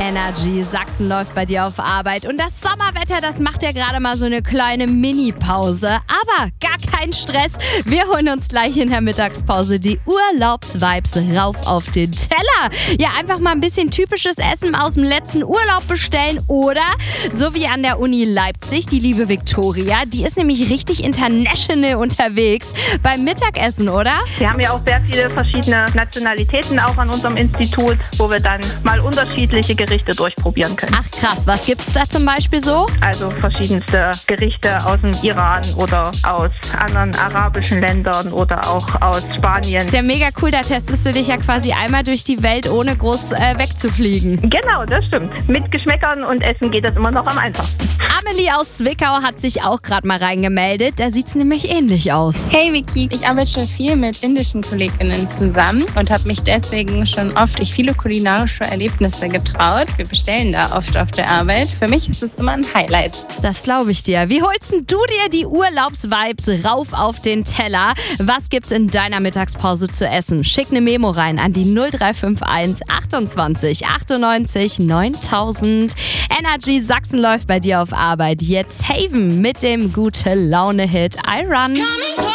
Energy, Sachsen läuft bei dir auf Arbeit und das Sommerwetter, das macht ja gerade mal so eine kleine Mini-Pause. Aber gar kein Stress, wir holen uns gleich in der Mittagspause die Urlaubsvibes rauf auf den Teller. Ja, einfach mal ein bisschen typisches Essen aus dem letzten Urlaub bestellen oder, so wie an der Uni Leipzig, die liebe Viktoria, die ist nämlich richtig international unterwegs beim Mittagessen, oder? Wir haben ja auch sehr viele verschiedene Nationalitäten auch an unserem Institut, wo wir dann mal unterschiedliche Gerichte durchprobieren können. Ach krass, was gibt's da zum Beispiel so? Also verschiedenste Gerichte aus dem Iran oder aus anderen arabischen Ländern oder auch aus Spanien. Ist ja mega cool, da testest du dich ja quasi einmal durch die Welt, ohne groß wegzufliegen. Genau, das stimmt. Mit Geschmäckern und Essen geht das immer noch am einfachsten. Amelie aus Zwickau hat sich auch gerade mal reingemeldet, da sieht's nämlich ähnlich aus. Hey Vicky, ich arbeite schon viel mit indischen KollegInnen zusammen und habe mich deswegen schon oft durch viele kulinarische Erlebnisse getraut. Wir bestellen da oft auf der Arbeit. Für mich ist es immer ein Highlight. Das glaube ich dir. Wie holst denn du dir die Urlaubsvibes rauf auf den Teller? Was gibt's in deiner Mittagspause zu essen? Schick eine Memo rein an die 0351 28 98 9000. Energy Sachsen läuft bei dir auf Arbeit. Jetzt Haven mit dem Gute-Laune-Hit I Run.